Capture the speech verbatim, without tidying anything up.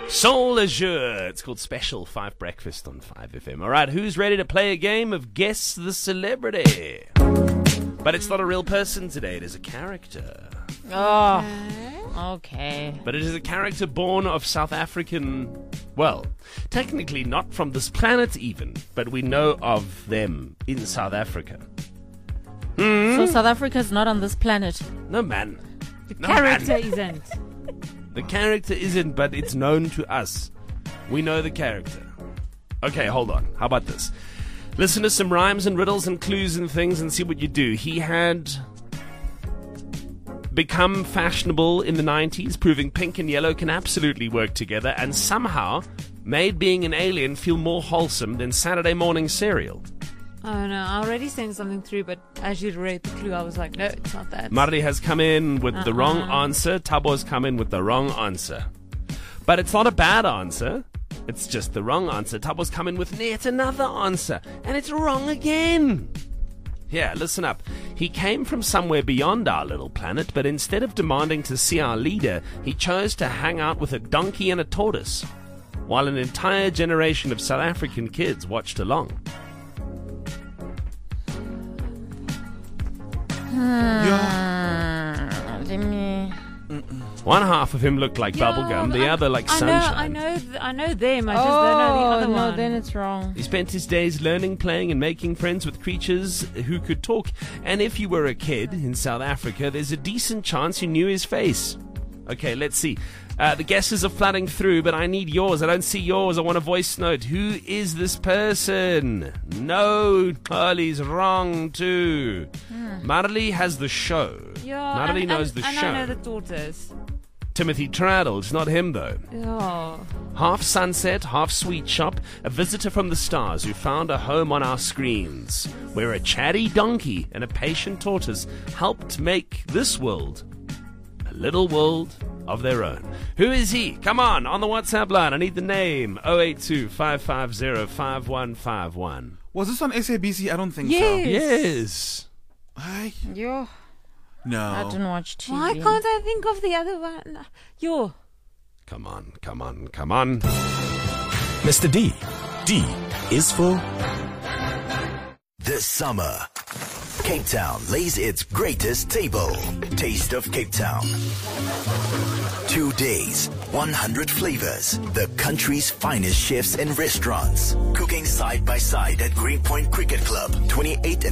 Soul Azure. It's called Special five Breakfast on five F M. All right, who's ready to play a game of Guess the Celebrity? But it's not a real person today. It is a character. Oh, okay. But it is a character born of South African, well, technically not from this planet even, but we know of them in South Africa. Mm? So South Africa's not on this planet. No, man. The No, character man. isn't. The character isn't, but it's known to us. We know the character. Okay, hold on. How about this? Listen to some rhymes and riddles and clues and things and see what you do. He had become fashionable in the nineties, proving pink and yellow can absolutely work together, and somehow made being an alien feel more wholesome than Saturday morning cereal. Oh no, I already sent something through, but as you read the clue, I was like, no, it's not that. Marley has come in with the Uh-uh. wrong answer. Tabo's come in with the wrong answer. But it's not a bad answer. It's just the wrong answer. Tabo's come in with yet another answer. And it's wrong again. Here, listen up. He came from somewhere beyond our little planet, but instead of demanding to see our leader, he chose to hang out with a donkey and a tortoise, while an entire generation of South African kids watched along. Hmm, let me... One half of him looked like Yeah, bubblegum, the I- other like I sunshine. know, I know, th- I know them. I just don't know the Oh, other no, one. then it's wrong. He spent his days learning, playing, and making friends with creatures who could talk. And if you were a kid in South Africa, there's a decent chance you knew his face. Okay, let's see. Uh, the guesses are flooding through, but I need yours. I don't see yours. I want a voice note. Who is this person? No, Carly's wrong too. Marley has the show. Yeah, Marley and, knows and, the and show. I know the tortoise. Timothy Traddle. It's not him, though. Yeah. Half sunset, half sweet shop, a visitor from the stars who found a home on our screens, where a chatty donkey and a patient tortoise helped make this world a little world of their own. Who is he? Come on, on the WhatsApp line. I need the name. oh eight two, five five zero, five one five one. Was this on S A B C? I don't think Yes. Yes. so. I, Yo, no. I don't watch T V. Why can't I think of the other one? Yo. Come on, come on, come on. Mister D. D is for... This summer, Cape Town lays its greatest table. Taste of Cape Town. Two days, one hundred flavors. The country's finest chefs and restaurants. Cooking side by side at Greenpoint Cricket Club. twenty-eight